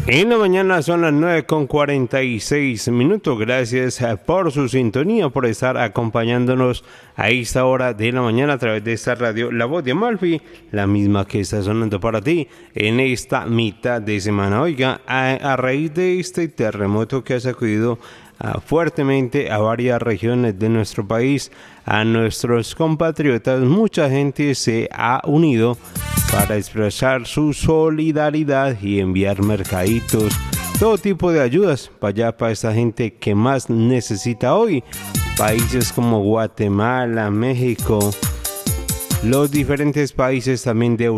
En la mañana son las 9:46. Gracias por su sintonía, por estar acompañándonos a esta hora de la mañana a través de esta radio La Voz de Amalfi, la misma que está sonando para ti en esta mitad de semana. Oiga, a raíz de este terremoto que ha sacudido fuertemente a varias regiones de nuestro país, a nuestros compatriotas, mucha gente se ha unido para expresar su solidaridad y enviar mercaditos, todo tipo de ayudas para allá, para esta gente que más necesita hoy. Países como Guatemala, México, los diferentes países también de